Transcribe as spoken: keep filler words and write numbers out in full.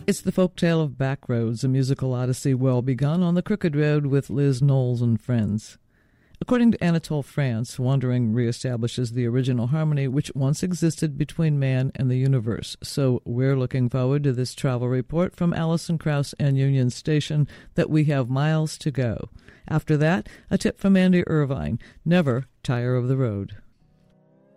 It's the folktale of Backroads, a musical odyssey well begun on the crooked road with Liz Knowles and friends. According to Anatole France, wandering reestablishes the original harmony which once existed between man and the universe. So we're looking forward to this travel report from Alison Krauss and Union Station that we have miles to go. After that, a tip from Andy Irvine: never tire of the road.